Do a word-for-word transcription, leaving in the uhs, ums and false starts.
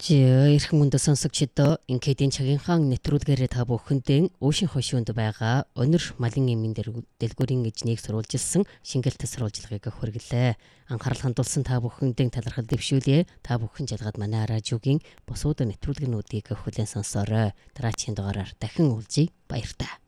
Ирэх мөндө сонсогчдоо инкедийн цагийнхаа нэвтрүүлгээрээ та бүхэндээ Ocean хошуунд байгаа өнөр малын эмийн дэлгүүрийн эзнийг сурвалжилсан шингэлт сурвалжлагыг хүргэлээ. Анхаарал хандуулсан та бүхэндээ талархал дэвшүүлье. Та бүхэн жалгаад манай радиогийн бусууд нэвтрүүлгэнүүдийг хүлээн сонсоорой. Дараагийн дугаараар дахин уулзъя. Баярлалаа.